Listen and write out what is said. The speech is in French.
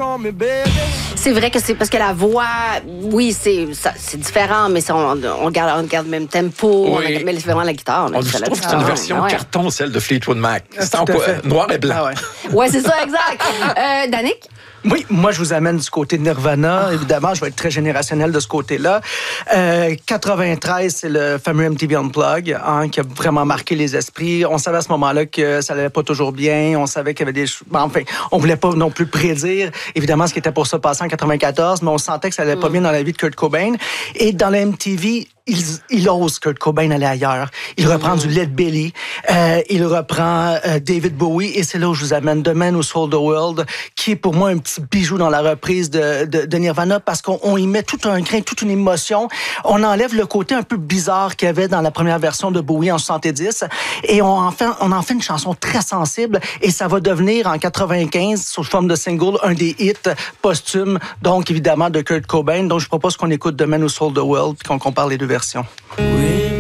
C'est vrai que c'est parce que la voix, oui, c'est différent, mais on garde le même tempo, Oui. mais c'est vraiment la guitare. Je trouve que c'est une version carton, celle de Fleetwood Mac. C'est en noir et blanc. Ouais, c'est ça, exact. Danick? Oui, moi, je vous amène du côté de Nirvana. Évidemment, je vais être très générationnel de ce côté-là. 93, c'est le fameux MTV Unplugged, qui a vraiment marqué les esprits. On savait à ce moment-là que ça n'allait pas toujours bien. On savait qu'il y avait des... Enfin, on voulait pas non plus prédire, évidemment, ce qui était pour se passer en 94, mais on sentait que ça allait pas bien dans la vie de Kurt Cobain. Et dans le MTV, il ose Kurt Cobain aller ailleurs. Il reprend du Led Belly, il reprend David Bowie, et c'est là où je vous amène The Man Who Sold the World, qui est pour moi un petit bijou dans la reprise de Nirvana, parce qu'on y met tout un grain, toute une émotion. On enlève le côté un peu bizarre qu'il y avait dans la première version de Bowie en 70, et on en fait une chanson très sensible, et ça va devenir en 95, sous forme de single, un des hits posthumes, donc évidemment de Kurt Cobain. Donc je propose qu'on écoute The Man Who Sold the World, puis qu'on compare les deux versions. Oui.